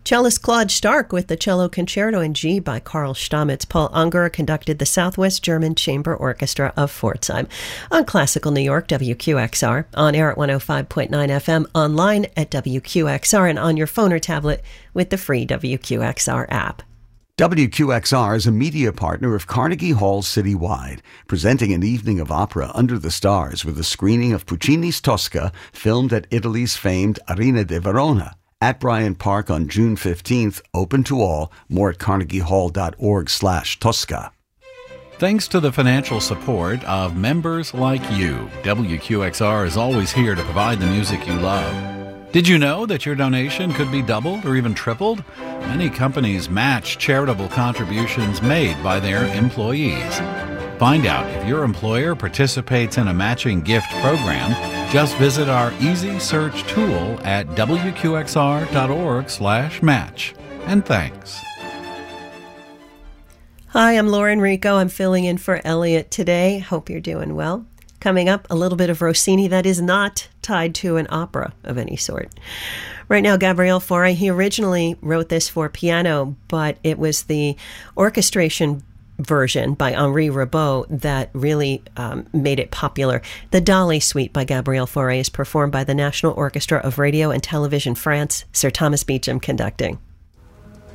Cellist Claude Stark with the Cello Concerto in G by Karl Stamitz. Paul Unger conducted the Southwest German Chamber Orchestra of Pforzheim. On Classical New York, WQXR, on air at 105.9 FM, online at WQXR, and on your phone or tablet with the free WQXR app. WQXR is a media partner of Carnegie Hall Citywide, presenting an evening of opera under the stars with a screening of Puccini's Tosca, filmed at Italy's famed Arena di Verona. At Bryant Park on June 15th, open to all. More at carnegiehall.org/Tosca. Thanks to the financial support of members like you, WQXR is always here to provide the music you love. Did you know that your donation could be doubled or even tripled? Many companies match charitable contributions made by their employees. Find out if your employer participates in a matching gift program. Just visit our easy search tool at wqxr.org/match. And thanks. Hi, I'm Lauren Rico. I'm filling in for Elliot today. Hope you're doing well. Coming up, a little bit of Rossini that is not tied to an opera of any sort. Right now, Gabriel Fauré, he originally wrote this for piano, but it was the orchestration version by Henri Rabaud that really made it popular. The Dolly Suite by Gabriel Fauré is performed by the National Orchestra of Radio and Television France, Sir Thomas Beecham conducting.